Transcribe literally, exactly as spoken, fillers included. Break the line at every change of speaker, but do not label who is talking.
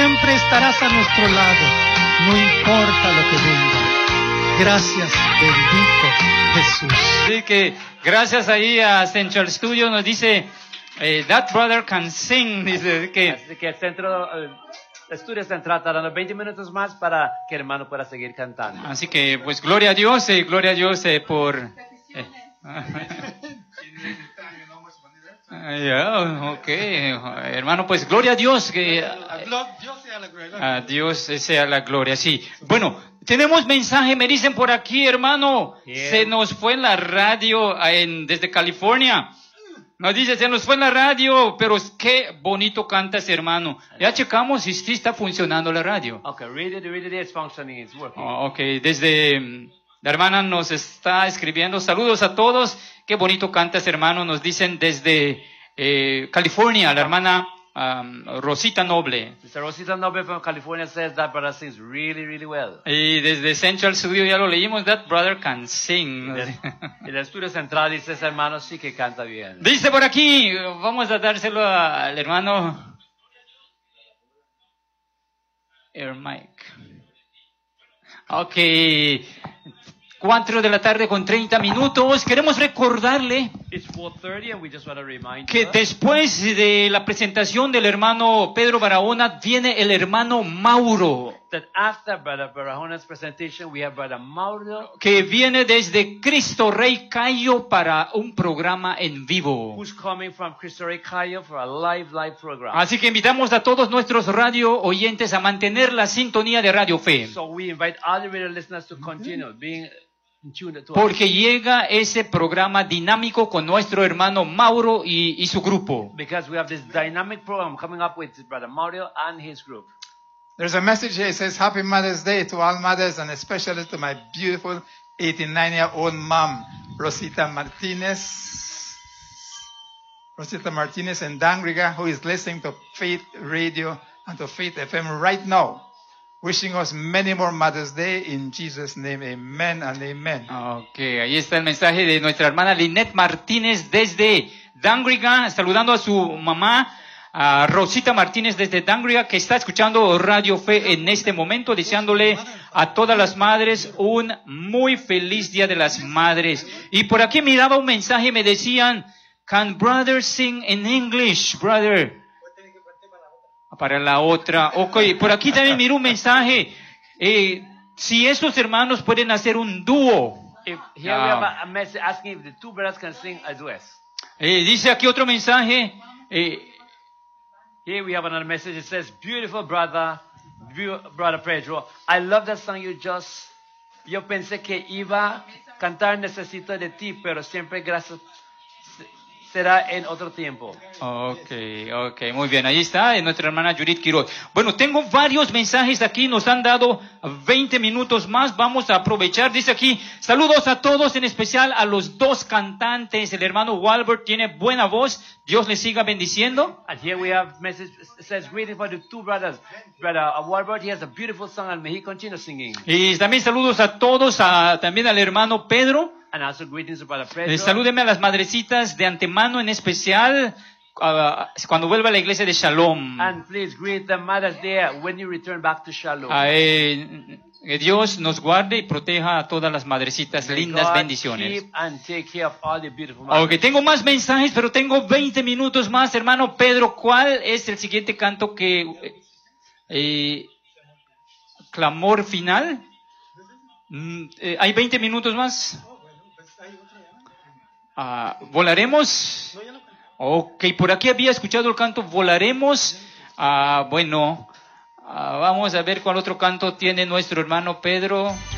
siempre estarás a nuestro lado, no importa lo que venga. Gracias, bendito Jesús.
Así que gracias ahí a Central Studio nos dice, eh, that brother can sing, dice que...
Así que el centro, el estudio central está dando veinte minutos más para que el hermano pueda seguir cantando.
Así que pues gloria a Dios, eh, gloria a Dios eh, por... Eh. Yeah, ok, hermano, pues gloria a Dios, que a Dios sea la gloria, sí. Bueno, tenemos mensaje, me dicen por aquí, hermano,
Yeah.
se nos fue la radio en, desde California. Nos dice, se nos fue la radio, pero qué bonito cantas, hermano. Ya checamos si sí está funcionando la radio.
Okay, read it, read it, it's functioning, it's working.
Oh, ok, desde mm, la hermana nos está escribiendo, saludos a todos, qué bonito cantas, hermano, nos dicen desde eh, California, la hermana um, Rosita Noble.
Mister Rosita Noble from California says that brother sings really, really well.
Y desde Central Studio ya lo leímos, that brother can sing.
Y el estudio central dice, ese hermano sí que canta bien.
Dice por aquí, vamos a dárselo al hermano Air Mike. Ok, cuatro de la tarde con treinta minutos. Queremos recordarle
It's four thirty and we just want to remind
que
you
después de la presentación del hermano Pedro Barahona viene el hermano Mauro,
that after Brother Barahona's presentation, we have Brother Mauro,
que viene desde Cristo Rey Cayo para un programa en vivo.
who's coming from Cristo Rey Cayo for a live, live program.
Así que invitamos a todos nuestros radio oyentes a mantener la sintonía de Radio Fe,
So we invite all the radio listeners to continue being in tune to us.
porque llega ese programa dinámico con nuestro hermano Mauro y, y su grupo.
Because we have this dynamic program coming up with Brother Mauro and his group.
There's a message here. It says, Happy Mother's Day to all mothers and especially to my beautiful eighty-nine-year-old mom, Rosita Martinez. Rosita Martinez in Dangriga, who is listening to Faith Radio and to Faith F M right now. Wishing us many more Mother's Day in Jesus' name. Amen and amen.
Ok, ahí está el mensaje de nuestra hermana Lynette Martínez desde Dangriga, saludando a su mamá, a Rosita Martínez desde Dangriga, que está escuchando Radio Fe en este momento, deseándole a todas las madres un muy feliz Día de las Madres. Y por aquí me daba un mensaje, me decían, can brother sing in English, brother? Para la otra. Ok, por aquí también miro un mensaje. Eh, si esos hermanos pueden hacer un dúo.
If, here we have a, a message asking if the two brothers can sing a duet.
Eh, dice aquí otro mensaje. Eh,
Here we have another message. It says, beautiful brother, beau- brother Pedro, I love that song you just... Yo pensé que iba a cantar Necesito de ti, pero siempre gracias será en otro tiempo.
ok, ok, muy bien. Ahí está, eh, nuestra hermana Judith Quiroz. Bueno, tengo varios mensajes aquí. Nos han dado veinte minutos más. Vamos a aprovechar. Dice aquí, saludos a todos, en especial a los dos cantantes. El hermano Walbert tiene buena voz. Dios le siga bendiciendo.
And here we have message. It says, greeting for the two brothers. Brother Walbert, he has a beautiful song and may he continue singing.
Y también saludos a todos, a, también al hermano Pedro.
And also greetings to Brother Pedro.
Eh, salúdeme a las madrecitas de antemano, en especial uh, cuando vuelva a la iglesia de Shalom.
And please greet the mothers there when you return back to Shalom.
Ah, eh, que Dios nos guarde y proteja a todas las madrecitas.
May
Lindas
God
bendiciones.
keep and take care of all the beautiful mothers.
Ok, tengo más mensajes, pero tengo veinte minutos más. Hermano Pedro, ¿cuál es el siguiente canto que... Eh, eh, clamor final? Mm, eh, ¿Hay veinte minutos más? Ah, ¿volaremos? Ok, por aquí había escuchado el canto Volaremos. Ah, bueno, ah, vamos a ver cuál otro canto tiene nuestro hermano Pedro.